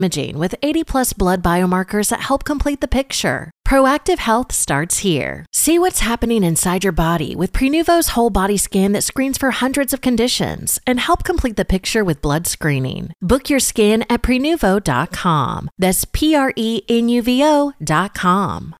Imaging with 80+ blood biomarkers that help complete the picture. Proactive Health starts here. See what's happening inside your body with Prenuvo's whole body scan that screens for hundreds of conditions and help complete the picture with blood screening. Book your scan at Prenuvo.com. That's Prenuvo.com.